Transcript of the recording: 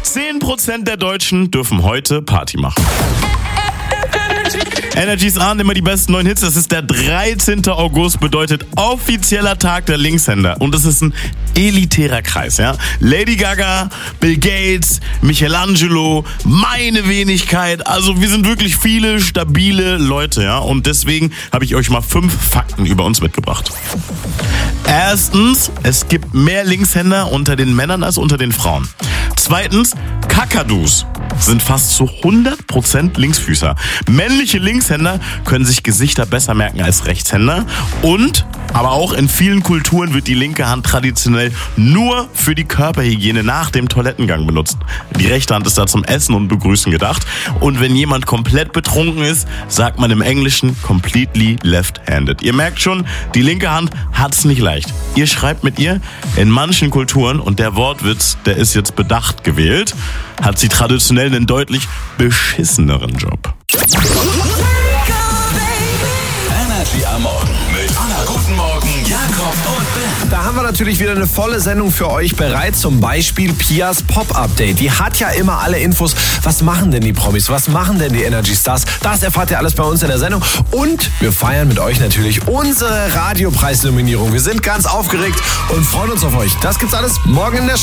10% der Deutschen dürfen heute Party machen. Energy's ahnen immer die besten neuen Hits. Das ist der 13. August, bedeutet offizieller Tag der Linkshänder. Und das ist ein elitärer Kreis, ja. Lady Gaga, Bill Gates, Michelangelo, meine Wenigkeit. Also wir sind wirklich viele stabile Leute, ja. Und deswegen habe ich euch mal 5 Fakten über uns mitgebracht. Erstens, es gibt mehr Linkshänder unter den Männern als unter den Frauen. Zweitens, Kakadus sind fast zu 100% Linksfüßer. Männliche Linkshänder können sich Gesichter besser merken als Rechtshänder. Und, aber auch in vielen Kulturen wird die linke Hand traditionell nur für die Körperhygiene nach dem Toilettengang benutzt. Die rechte Hand ist da zum Essen und Begrüßen gedacht. Und wenn jemand komplett betrunken ist, sagt man im Englischen completely left-handed. Ihr merkt schon, die linke Hand hat's nicht leicht. Ihr schreibt mit ihr, in manchen Kulturen, und der Wortwitz, der ist jetzt bedacht gewählt, hat sie traditionell einen deutlich beschisseneren Job. Energy am Morgen mit Anna. Guten Morgen, Jakob und Ben. Da haben wir natürlich wieder eine volle Sendung für euch bereit. Zum Beispiel Pias Pop-Update. Die hat ja immer alle Infos. Was machen denn die Promis? Was machen denn die Energy Stars? Das erfahrt ihr alles bei uns in der Sendung. Und wir feiern mit euch natürlich unsere Radiopreisnominierung. Wir sind ganz aufgeregt und freuen uns auf euch. Das gibt's alles morgen in der